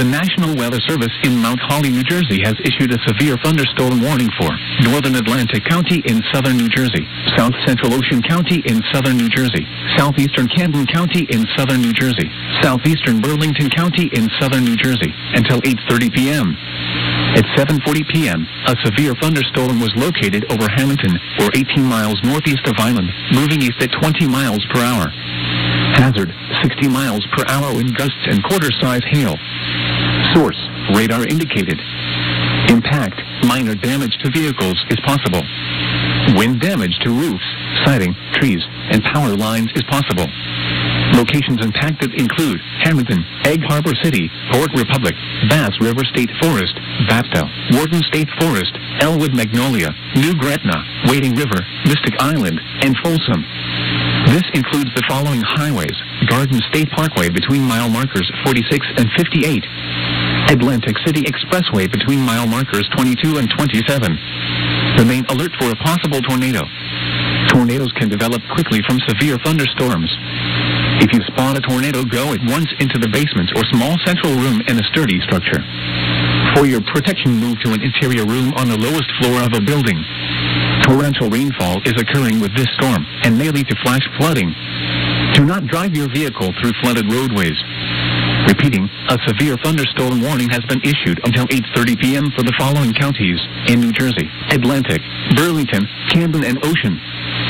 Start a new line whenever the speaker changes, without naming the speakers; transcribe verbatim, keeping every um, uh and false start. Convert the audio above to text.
The National Weather Service in Mount Holly, New Jersey has issued a severe thunderstorm warning for northern Atlantic County in southern New Jersey, South Central Ocean County in southern New Jersey, southeastern Camden County in southern New Jersey, southeastern Burlington County in southern New Jersey until eight thirty p.m. At seven forty p.m., a severe thunderstorm was located over Hamilton, or eighteen miles northeast of Island, moving east at twenty miles per hour. Hazard, sixty miles per hour wind gusts and quarter-size hail. Source, radar indicated. Impact, minor damage to vehicles is possible. Wind damage to roofs, siding, trees, and power lines is possible. Locations impacted include Hamilton, Egg Harbor City, Port Republic, Bass River State Forest, Baptell, Wharton State Forest, Elwood Magnolia, New Gretna, Wading River, Mystic Island, and Folsom. This includes the following highways: Garden State Parkway between mile markers forty-six and fifty-eight, Atlantic City Expressway between mile markers twenty-two and twenty-seven. Remain alert for a possible tornado. Tornadoes can develop quickly from severe thunderstorms. If you spot a tornado, go at once into the basement or small central room in a sturdy structure. For your protection, move to an interior room on the lowest floor of a building. Torrential rainfall is occurring with this storm and may lead to flash flooding. Do not drive your vehicle through flooded roadways. Repeating, a severe thunderstorm warning has been issued until eight thirty p.m. for the following counties in New Jersey: Atlantic, Burlington, Camden, and Ocean.